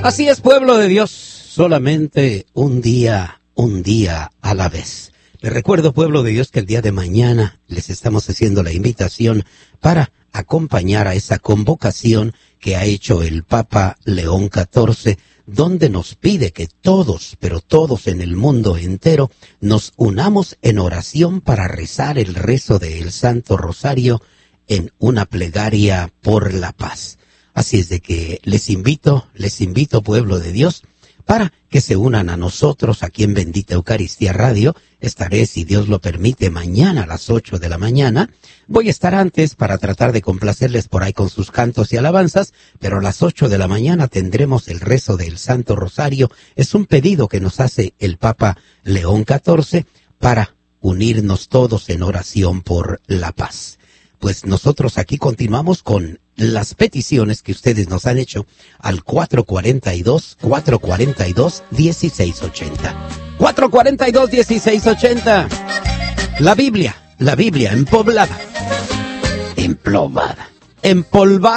Así es, pueblo de Dios, solamente un día a la vez. Les recuerdo, pueblo de Dios, que el día de mañana les estamos haciendo la invitación para acompañar a esa convocación que ha hecho el Papa León XIV, donde nos pide que todos, pero todos en el mundo entero, nos unamos en oración para rezar el rezo del Santo Rosario en una plegaria por la paz. Así es de que les invito, pueblo de Dios, para que se unan a nosotros aquí en Bendita Eucaristía Radio. Estaré, si Dios lo permite, mañana a las 8 de la mañana. Voy a estar antes para tratar de complacerles por ahí con sus cantos y alabanzas, pero a las 8 de la mañana tendremos el rezo del Santo Rosario. Es un pedido que nos hace el Papa León XIV para unirnos todos en oración por la paz. Pues nosotros aquí continuamos con las peticiones que ustedes nos han hecho al 442-1680. 442-1680. La Biblia emplomada, empolvada.